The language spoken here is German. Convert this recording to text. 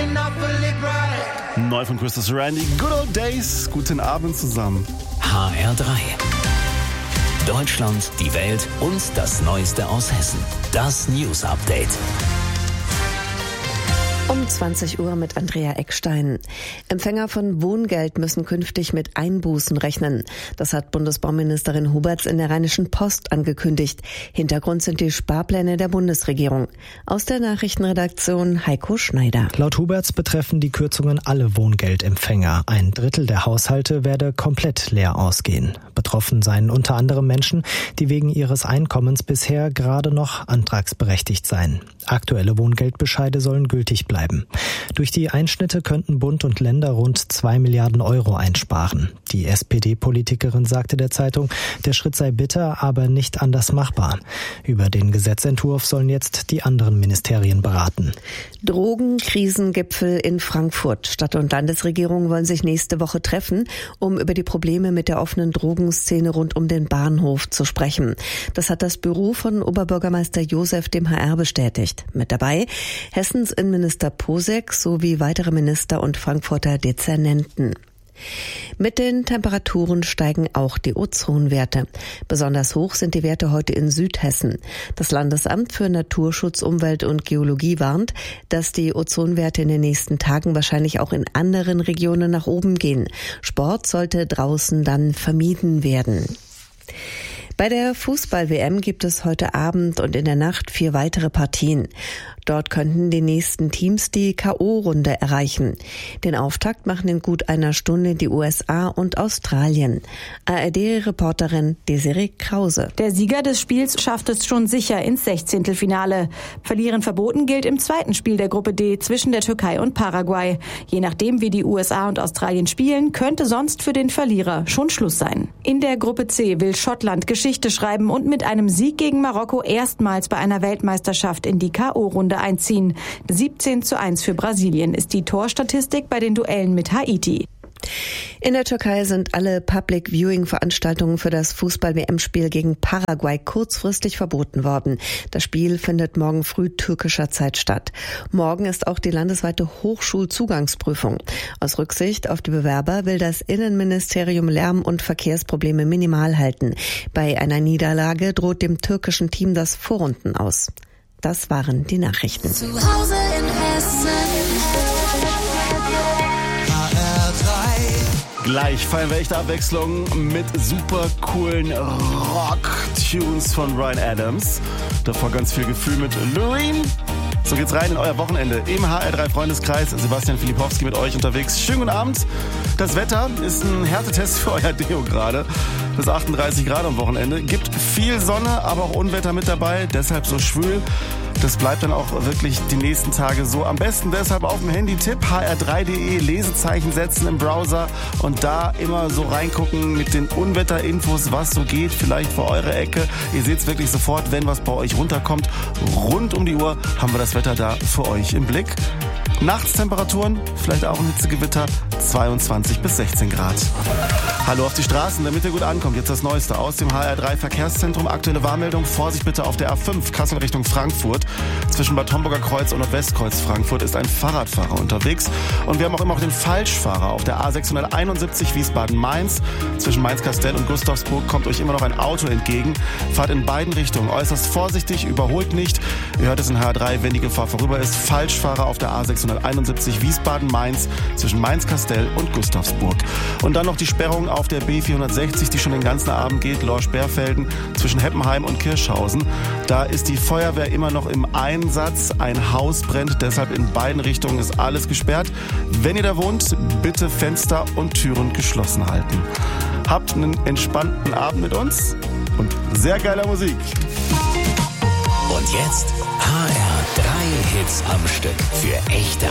Neu von Christus Randy, Good Old Days. Guten Abend zusammen. HR3. Deutschland, die Welt und das Neueste aus Hessen. Das News Update. Um 20 Uhr mit Andrea Eckstein. Empfänger von Wohngeld müssen künftig mit Einbußen rechnen. Das hat Bundesbauministerin Huberts in der Rheinischen Post angekündigt. Hintergrund sind die Sparpläne der Bundesregierung. Aus der Nachrichtenredaktion Heiko Schneider. Laut Huberts betreffen die Kürzungen alle Wohngeldempfänger. Ein Drittel der Haushalte werde komplett leer ausgehen. Betroffen seien unter anderem Menschen, die wegen ihres Einkommens bisher gerade noch antragsberechtigt seien. Aktuelle Wohngeldbescheide sollen gültig bleiben. Durch die Einschnitte könnten Bund und Länder rund 2 Milliarden Euro einsparen. Die SPD-Politikerin sagte der Zeitung, der Schritt sei bitter, aber nicht anders machbar. Über den Gesetzentwurf sollen jetzt die anderen Ministerien beraten. Drogenkrisengipfel in Frankfurt. Stadt- und Landesregierung wollen sich nächste Woche treffen, um über die Probleme mit der offenen Drogenszene rund um den Bahnhof zu sprechen. Das hat das Büro von Oberbürgermeister Josef dem HR bestätigt. Mit dabei Hessens Innenminister Posek sowie weitere Minister und Frankfurter Dezernenten. Mit den Temperaturen steigen auch die Ozonwerte. Besonders hoch sind die Werte heute in Südhessen. Das Landesamt für Naturschutz, Umwelt und Geologie warnt, dass die Ozonwerte in den nächsten Tagen wahrscheinlich auch in anderen Regionen nach oben gehen. Sport sollte draußen dann vermieden werden. Bei der Fußball-WM gibt es heute Abend und in der Nacht 4 weitere Partien. Dort könnten die nächsten Teams die K.O.-Runde erreichen. Den Auftakt machen in gut einer Stunde die USA und Australien. ARD-Reporterin Desiree Krause. Der Sieger des Spiels schafft es schon sicher ins 16. Verlieren verboten gilt im zweiten Spiel der Gruppe D zwischen der Türkei und Paraguay. Je nachdem, wie die USA und Australien spielen, könnte sonst für den Verlierer schon Schluss sein. In der Gruppe C will Schottland Geschichte schreiben und mit einem Sieg gegen Marokko erstmals bei einer Weltmeisterschaft in die K.O.-Runde einziehen. 17:1 für Brasilien ist die Torstatistik bei den Duellen mit Haiti. In der Türkei sind alle Public-Viewing-Veranstaltungen für das Fußball-WM-Spiel gegen Paraguay kurzfristig verboten worden. Das Spiel findet morgen früh türkischer Zeit statt. Morgen ist auch die landesweite Hochschulzugangsprüfung. Aus Rücksicht auf die Bewerber will das Innenministerium Lärm- und Verkehrsprobleme minimal halten. Bei einer Niederlage droht dem türkischen Team das Vorrunden aus. Das waren die Nachrichten. Zu Hause in Hessen. Gleich feiern wir echte Abwechslung mit super coolen Rock-Tunes von Ryan Adams. Davor ganz viel Gefühl mit Loreen. So geht's rein in euer Wochenende im HR3 Freundeskreis. Sebastian Filipowski mit euch unterwegs. Schönen guten Abend. Das Wetter ist ein Härtetest für euer Deo gerade. Bis 38 Grad am Wochenende. Gibt viel Sonne, aber auch Unwetter mit dabei. Deshalb so schwül. Das bleibt dann auch wirklich die nächsten Tage so. Am besten deshalb auf dem Handy-Tipp hr3.de, Lesezeichen setzen im Browser und da immer so reingucken mit den Unwetterinfos, was so geht, vielleicht für eure Ecke. Ihr seht es wirklich sofort, wenn was bei euch runterkommt. Rund um die Uhr haben wir das Wetter da für euch im Blick. Nachtstemperaturen, vielleicht auch ein Hitzegewitter, 22 bis 16 Grad. Hallo auf die Straßen, damit ihr gut ankommt. Jetzt das Neueste aus dem HR3 Verkehrszentrum. Aktuelle Warnmeldung, Vorsicht bitte auf der A5 Kassel Richtung Frankfurt. Zwischen Bad Homburger Kreuz und Nordwestkreuz Frankfurt ist ein Fahrradfahrer unterwegs. Und wir haben auch immer noch den Falschfahrer auf der A671 Wiesbaden-Mainz. Zwischen Mainz-Kastell und Gustavsburg kommt euch immer noch ein Auto entgegen. Fahrt in beiden Richtungen äußerst vorsichtig, überholt nicht. Ihr hört es in HR3, wenn die Gefahr vorüber ist. Falschfahrer auf der A671 Wiesbaden-Mainz zwischen Mainz-Kastell und Gustavsburg. Und dann noch die Sperrung auf der B460, die schon den ganzen Abend geht, Lorsch-Berfelden zwischen Heppenheim und Kirschhausen. Da ist die Feuerwehr immer noch im Einsatz. Ein Haus brennt, deshalb in beiden Richtungen ist alles gesperrt. Wenn ihr da wohnt, bitte Fenster und Türen geschlossen halten. Habt einen entspannten Abend mit uns und sehr geiler Musik. Und jetzt HR3 Hits am Stück für echte